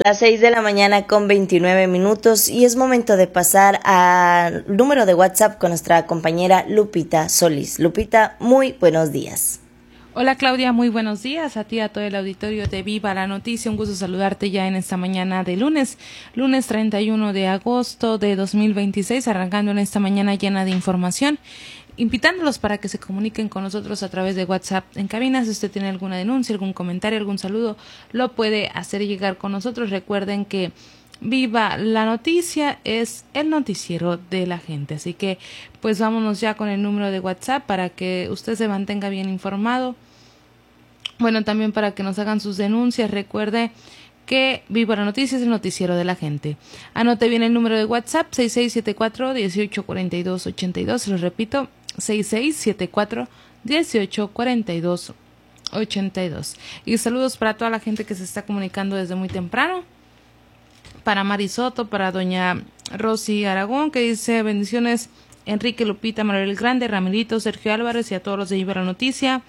Las 6 de la mañana con 29 minutos y es momento de pasar al número de WhatsApp con nuestra compañera Lupita Solís. Lupita, muy buenos días. Hola Claudia, muy buenos días a ti, a todo el auditorio de Viva la Noticia. Un gusto saludarte ya en esta mañana de lunes 31 de agosto de 2026, arrancando en esta mañana llena de información. Invitándolos para que se comuniquen con nosotros a través de WhatsApp en cabina. Si usted tiene alguna denuncia, algún comentario, algún saludo, lo puede hacer llegar con nosotros. Recuerden que Viva la Noticia es el noticiero de la gente. Así que pues vámonos ya con el número de WhatsApp para que usted se mantenga bien informado. Bueno, también para que nos hagan sus denuncias. Recuerde que Viva la Noticia es el noticiero de la gente. Anote bien el número de WhatsApp, 6674-1842-82. Se lo repito, 6674-1842-82. Y saludos para toda la gente que se está comunicando desde muy temprano. Para Mari Soto, para doña Rosy Aragón, que dice bendiciones, Enrique, Lupita, Manuel el Grande, Ramirito, Sergio Álvarez y a todos los de Viva la Noticia.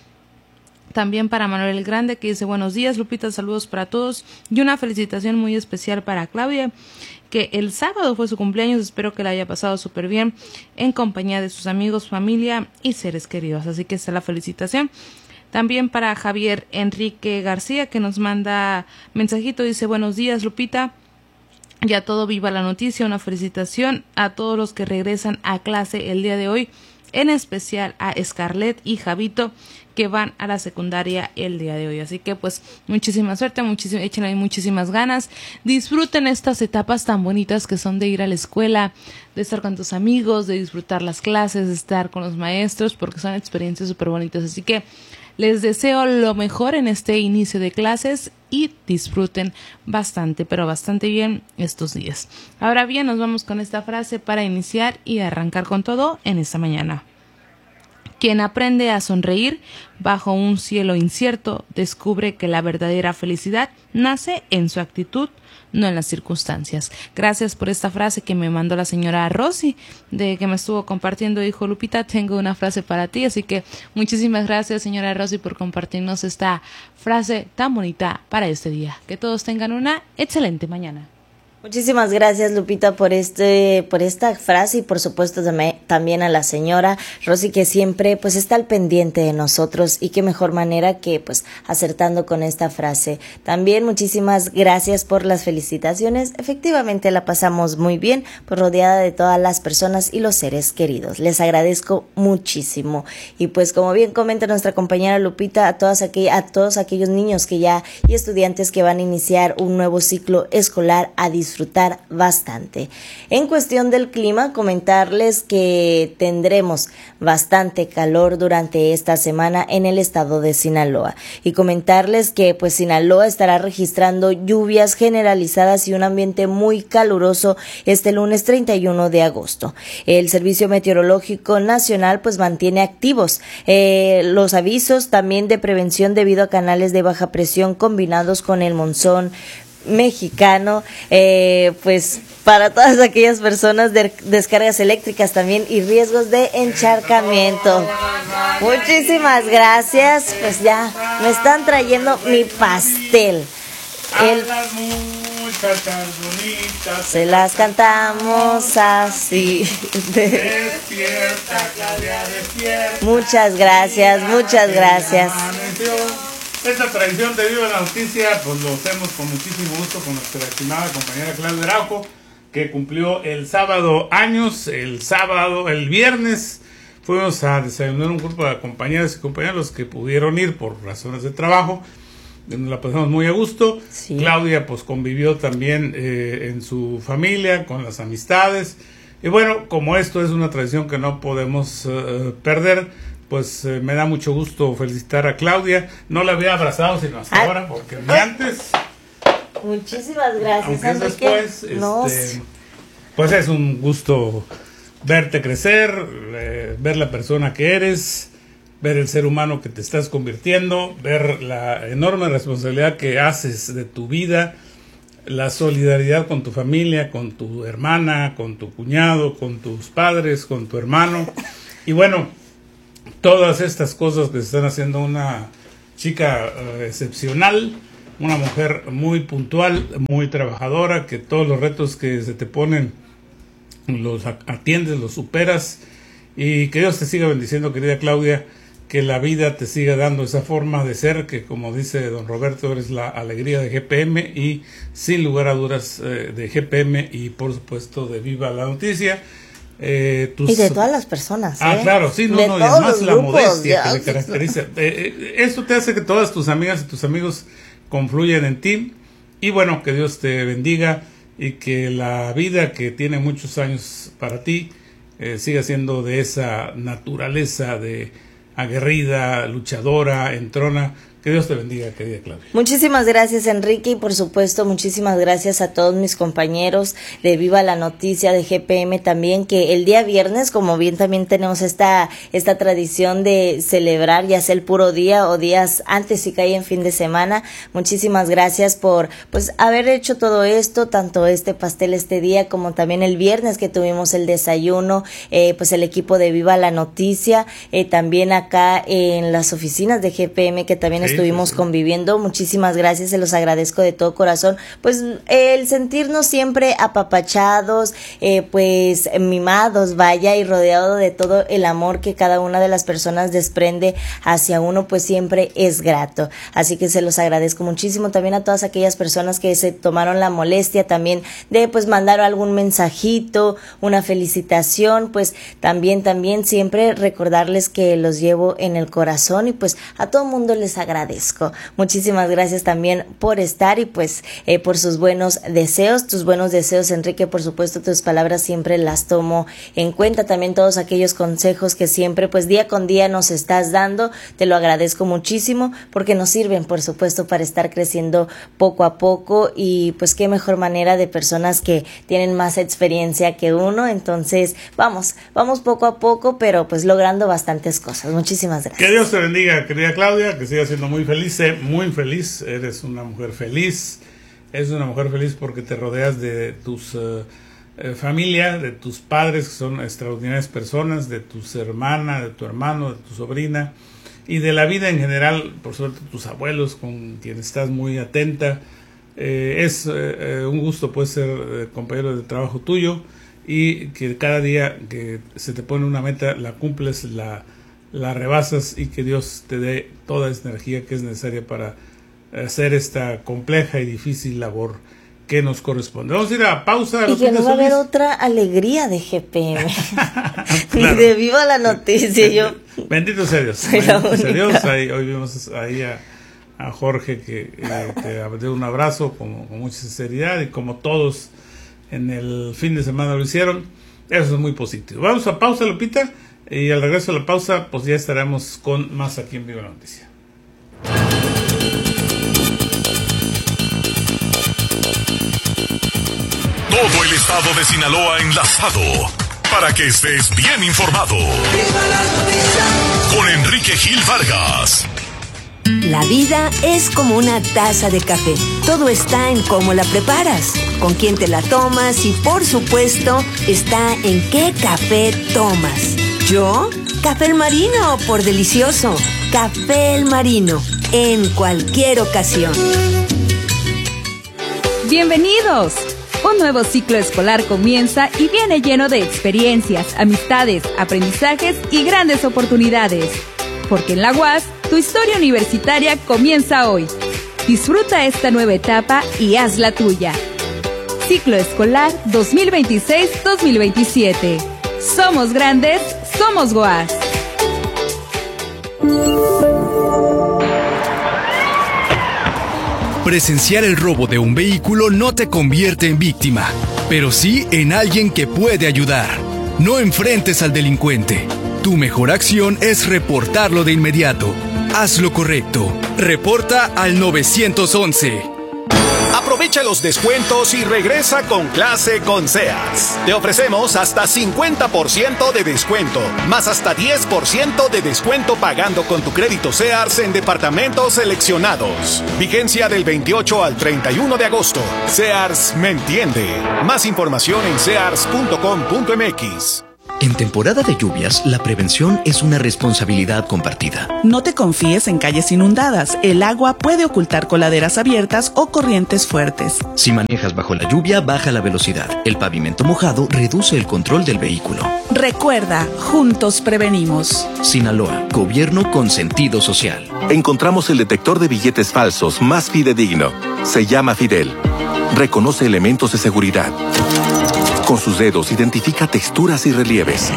También para Manuel el Grande, que dice buenos días, Lupita, saludos para todos y una felicitación muy especial para Claudia, que el sábado fue su cumpleaños. Espero que la haya pasado súper bien en compañía de sus amigos, familia y seres queridos. Así que esta es la felicitación. También para Javier Enrique García, que nos manda mensajito, dice buenos días, Lupita, y a todo Viva la Noticia. Una felicitación a todos los que regresan a clase el día de hoy, en especial a Scarlett y Javito, que van a la secundaria el día de hoy. Así que pues muchísima suerte, échenle muchísimas ganas, disfruten estas etapas tan bonitas que son de ir a la escuela, de estar con tus amigos, de disfrutar las clases, de estar con los maestros, porque son experiencias súper bonitas. Así que les deseo lo mejor en este inicio de clases y disfruten bastante, pero bastante bien estos días. Ahora bien, nos vamos con esta frase para iniciar y arrancar con todo en esta mañana. Quien aprende a sonreír bajo un cielo incierto descubre que la verdadera felicidad nace en su actitud, no en las circunstancias. Gracias por esta frase que me mandó la señora Rosy, de que me estuvo compartiendo. Dijo, Lupita, tengo una frase para ti. Así que muchísimas gracias, señora Rosy, por compartirnos esta frase tan bonita para este día. Que todos tengan una excelente mañana. Muchísimas gracias, Lupita, por esta frase y por supuesto también a la señora Rosy, que siempre pues está al pendiente de nosotros, y qué mejor manera que pues acertando con esta frase. También muchísimas gracias por las felicitaciones. Efectivamente la pasamos muy bien, pues rodeada de todas las personas y los seres queridos. Les agradezco muchísimo. Y pues como bien comenta nuestra compañera Lupita, a todos aquellos niños y estudiantes que van a iniciar un nuevo ciclo escolar, a disfrutar bastante. En cuestión del clima, comentarles que tendremos bastante calor durante esta semana en el estado de Sinaloa, y comentarles que pues Sinaloa estará registrando lluvias generalizadas y un ambiente muy caluroso este lunes 31 de agosto. El Servicio Meteorológico Nacional pues mantiene activos los avisos también de prevención debido a canales de baja presión combinados con el monzón mexicano, pues para todas aquellas personas de descargas eléctricas también y riesgos de encharcamiento. Muchísimas gracias. Pues ya me están trayendo mi pastel. Se las cantamos así. Muchas gracias. Esta tradición de Viva la Noticia, pues lo hacemos con muchísimo gusto con nuestra estimada compañera Claudia Araujo, que cumplió el sábado años. El viernes fuimos a desayunar un grupo de compañeras y compañeros que pudieron ir por razones de trabajo. Nos la pasamos muy a gusto. Sí. Claudia pues convivió también en su familia, con las amistades. Y bueno, como esto es una tradición que no podemos perder, pues me da mucho gusto felicitar a Claudia. No la había abrazado sino hasta ahora, porque ni antes. Muchísimas gracias. Aunque después, pues es un gusto verte crecer, ver la persona que eres, ver el ser humano que te estás convirtiendo, ver la enorme responsabilidad que haces de tu vida, la solidaridad con tu familia, con tu hermana, con tu cuñado, con tus padres, con tu hermano. Y bueno, todas estas cosas que se están haciendo una chica excepcional, una mujer muy puntual, muy trabajadora, que todos los retos que se te ponen los atiendes, los superas, y que Dios te siga bendiciendo, querida Claudia, que la vida te siga dando esa forma de ser, que como dice don Roberto, eres la alegría de GPM y sin lugar a dudas de GPM y por supuesto de Viva la Noticia. Y de todas las personas. Claro, sí, no, y además la modestia que le caracteriza. Esto te hace que todas tus amigas y tus amigos confluyan en ti, y bueno, que Dios te bendiga y que la vida que tiene muchos años para ti siga siendo de esa naturaleza de aguerrida, luchadora, entrona. Que Dios te bendiga, querida Claudia. Muchísimas gracias, Enrique, y por supuesto muchísimas gracias a todos mis compañeros de Viva la Noticia, de GPM también, que el día viernes, como bien también tenemos esta tradición de celebrar, ya sea el puro día o días antes si cae en fin de semana. Muchísimas gracias por pues haber hecho todo esto, tanto este pastel este día como también el viernes que tuvimos el desayuno, pues el equipo de Viva la Noticia, también acá en las oficinas de GPM que también estuvimos conviviendo. Muchísimas gracias, se los agradezco de todo corazón, pues el sentirnos siempre apapachados, pues mimados, vaya, y rodeado de todo el amor que cada una de las personas desprende hacia uno, pues siempre es grato. Así que se los agradezco muchísimo también a todas aquellas personas que se tomaron la molestia también de pues mandar algún mensajito, una felicitación, pues también siempre recordarles que los llevo en el corazón, y pues a todo mundo les agradezco. Muchísimas gracias también por estar y pues por sus buenos deseos, tus buenos deseos, Enrique. Por supuesto, tus palabras siempre las tomo en cuenta, también todos aquellos consejos que siempre pues día con día nos estás dando, te lo agradezco muchísimo porque nos sirven por supuesto para estar creciendo poco a poco, y pues qué mejor manera de personas que tienen más experiencia que uno. Entonces vamos poco a poco, pero pues logrando bastantes cosas. Muchísimas gracias. Que Dios te bendiga, querida Claudia, que sigas siendo muy feliz, eres una mujer feliz, porque te rodeas de tus familia, de tus padres que son extraordinarias personas, de tus hermanas, de tu hermano, de tu sobrina, y de la vida en general, por suerte tus abuelos con quienes estás muy atenta. Es un gusto pues ser compañero de trabajo tuyo, y que cada día que se te pone una meta la cumples, la rebasas, y que Dios te dé toda esa energía que es necesaria para hacer esta compleja y difícil labor que nos corresponde. Vamos a ir a pausa. Y que no va a haber otra alegría de GPM. Claro. Ni de Viva la Noticia. Bendito sea Dios. Bendito sea Dios. Hoy vimos ahí a Jorge que te dio un abrazo con mucha sinceridad, y como todos en el fin de semana lo hicieron. Eso es muy positivo. Vamos a pausa, Lupita. Y al regreso de la pausa, pues ya estaremos con más aquí en Viva la Noticia. Todo el estado de Sinaloa enlazado para que estés bien informado. ¡Viva la Noticia! Con Enrique Gil Vargas. La vida es como una taza de café. Todo está en cómo la preparas, con quién te la tomas y, por supuesto, está en qué café tomas. Yo, Café El Marino, por delicioso. Café El Marino, en cualquier ocasión. ¡Bienvenidos! Un nuevo ciclo escolar comienza y viene lleno de experiencias, amistades, aprendizajes y grandes oportunidades. Porque en la UAS, tu historia universitaria comienza hoy. Disfruta esta nueva etapa y haz la tuya. Ciclo escolar 2026-2027. Somos grandes, somos UAS. Presenciar el robo de un vehículo no te convierte en víctima, pero sí en alguien que puede ayudar. No enfrentes al delincuente. Tu mejor acción es reportarlo de inmediato. Haz lo correcto. Reporta al 911. Aprovecha los descuentos y regresa con clase con Sears. Te ofrecemos hasta 50% de descuento, más hasta 10% de descuento pagando con tu crédito Sears en departamentos seleccionados. Vigencia del 28 al 31 de agosto. Sears me entiende. Más información en sears.com.mx. En temporada de lluvias, la prevención es una responsabilidad compartida. No te confíes en calles inundadas. El agua puede ocultar coladeras abiertas o corrientes fuertes. Si manejas bajo la lluvia, baja la velocidad. El pavimento mojado reduce el control del vehículo. Recuerda, juntos prevenimos. Sinaloa, gobierno con sentido social. Encontramos el detector de billetes falsos más fidedigno. Se llama Fidel. Reconoce elementos de seguridad. Con sus dedos identifica texturas y relieves.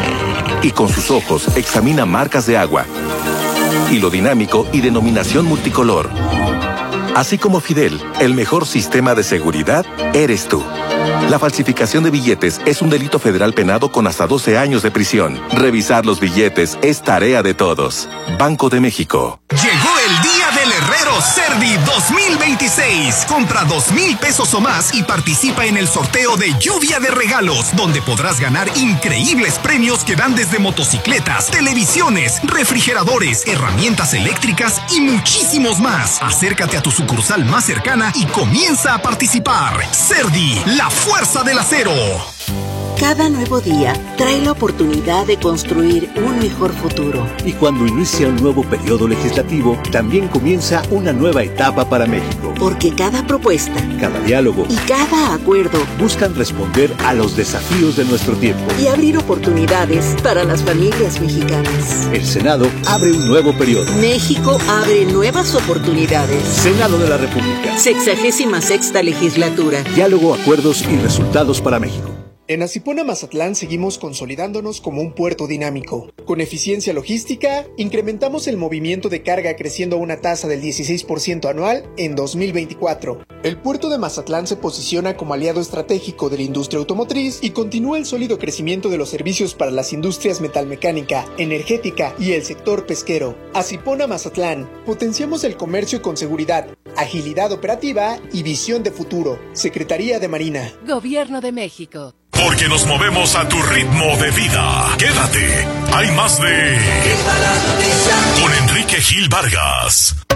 Y con sus ojos examina marcas de agua. Hilo dinámico y denominación multicolor. Así como Fidel, el mejor sistema de seguridad eres tú. La falsificación de billetes es un delito federal penado con hasta 12 años de prisión. Revisar los billetes es tarea de todos. Banco de México. Llegó el día del herrero Cerdi 2026. Compra 2,000 pesos o más y participa en el sorteo de Lluvia de Regalos, donde podrás ganar increíbles premios que van desde motocicletas, televisiones, refrigeradores, herramientas eléctricas y muchísimos más. Acércate a tu sucursal más cercana y comienza a participar. Cerdi, la fuerza del acero. Cada nuevo día trae la oportunidad de construir un mejor futuro. Y cuando inicia un nuevo periodo legislativo, también comienza una nueva etapa para México. Porque cada propuesta, cada diálogo y cada acuerdo buscan responder a los desafíos de nuestro tiempo y abrir oportunidades para las familias mexicanas. El Senado abre un nuevo periodo. México abre nuevas oportunidades. Senado de la República. 66ª legislatura. Diálogo, acuerdos y resultados para México. En Asipona Mazatlán seguimos consolidándonos como un puerto dinámico. Con eficiencia logística, incrementamos el movimiento de carga creciendo a una tasa del 16% anual en 2024. El puerto de Mazatlán se posiciona como aliado estratégico de la industria automotriz y continúa el sólido crecimiento de los servicios para las industrias metalmecánica, energética y el sector pesquero. Asipona Mazatlán, potenciamos el comercio con seguridad, agilidad operativa y visión de futuro. Secretaría de Marina. Gobierno de México. Porque nos movemos a tu ritmo de vida. Quédate. Hay más de... Con Enrique Gil Vargas.